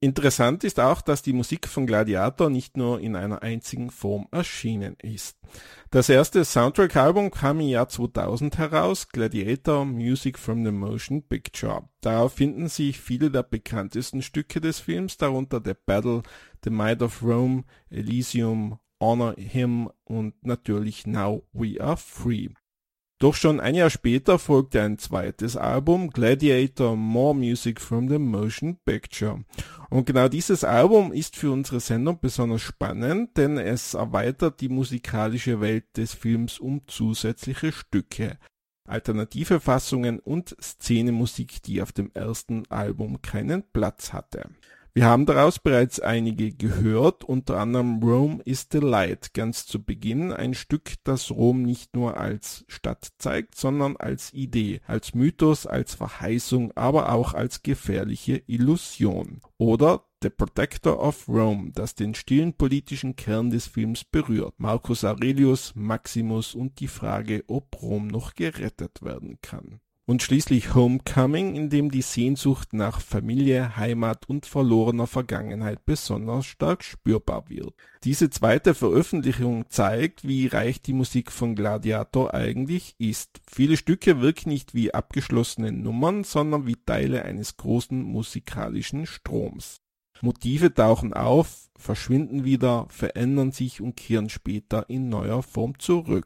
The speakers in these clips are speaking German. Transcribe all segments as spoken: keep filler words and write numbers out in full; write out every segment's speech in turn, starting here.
Interessant ist auch, dass die Musik von Gladiator nicht nur in einer einzigen Form erschienen ist. Das erste Soundtrack-Album kam im Jahr zweitausend heraus, Gladiator Music from the Motion Picture. Darauf finden sich viele der bekanntesten Stücke des Films, darunter The Battle, The Might of Rome, Elysium, Honor Him und natürlich Now We Are Free. Doch schon ein Jahr später folgte ein zweites Album, Gladiator More Music from the Motion Picture. Und genau dieses Album ist für unsere Sendung besonders spannend, denn es erweitert die musikalische Welt des Films um zusätzliche Stücke, alternative Fassungen und Szenemusik, die auf dem ersten Album keinen Platz hatte. Wir haben daraus bereits einige gehört, unter anderem Rome is the Light, ganz zu Beginn ein Stück, das Rom nicht nur als Stadt zeigt, sondern als Idee, als Mythos, als Verheißung, aber auch als gefährliche Illusion. Oder The Protector of Rome, das den stillen politischen Kern des Films berührt, Marcus Aurelius, Maximus und die Frage, ob Rom noch gerettet werden kann. Und schließlich Homecoming, in dem die Sehnsucht nach Familie, Heimat und verlorener Vergangenheit besonders stark spürbar wird. Diese zweite Veröffentlichung zeigt, wie reich die Musik von Gladiator eigentlich ist. Viele Stücke wirken nicht wie abgeschlossene Nummern, sondern wie Teile eines großen musikalischen Stroms. Motive tauchen auf, verschwinden wieder, verändern sich und kehren später in neuer Form zurück.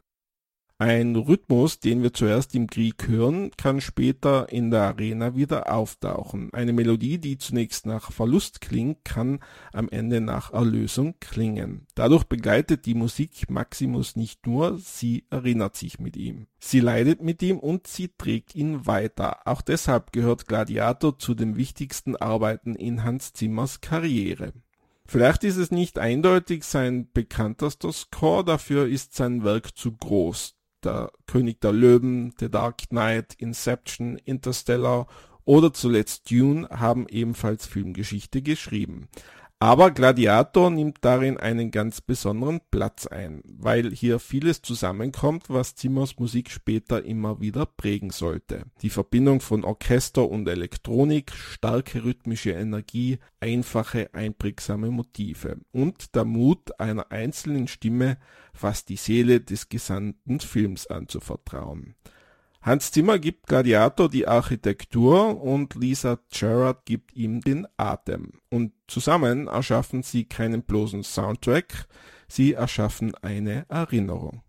Ein Rhythmus, den wir zuerst im Krieg hören, kann später in der Arena wieder auftauchen. Eine Melodie, die zunächst nach Verlust klingt, kann am Ende nach Erlösung klingen. Dadurch begleitet die Musik Maximus nicht nur, sie erinnert sich mit ihm. Sie leidet mit ihm und sie trägt ihn weiter. Auch deshalb gehört Gladiator zu den wichtigsten Arbeiten in Hans Zimmers Karriere. Vielleicht ist es nicht eindeutig sein bekanntester Score, dafür ist sein Werk zu groß. Der König der Löwen, The Dark Knight, Inception, Interstellar oder zuletzt Dune haben ebenfalls Filmgeschichte geschrieben. Aber Gladiator nimmt darin einen ganz besonderen Platz ein, weil hier vieles zusammenkommt, was Zimmers Musik später immer wieder prägen sollte. Die Verbindung von Orchester und Elektronik, starke rhythmische Energie, einfache, einprägsame Motive und der Mut einer einzelnen Stimme, fast die Seele des gesamten Films anzuvertrauen. Hans Zimmer gibt Gladiator die Architektur und Lisa Gerrard gibt ihm den Atem. Und zusammen erschaffen sie keinen bloßen Soundtrack, sie erschaffen eine Erinnerung.